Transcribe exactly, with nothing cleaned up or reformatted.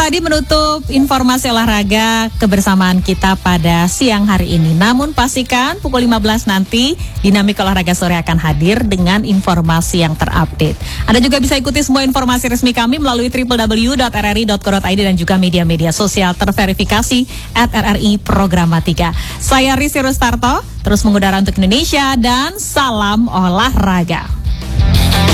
tadi menutup informasi olahraga kebersamaan kita pada siang hari ini. Namun pastikan pukul lima belas nanti Dinamika Olahraga Sore akan hadir dengan informasi yang terupdate. Anda juga bisa ikuti semua informasi resmi kami melalui w w w dot r r i dot co dot i d dan juga media-media sosial terverifikasi at R R I Programatika. Saya Risi Rustarto, terus mengudara untuk Indonesia dan salam olahraga.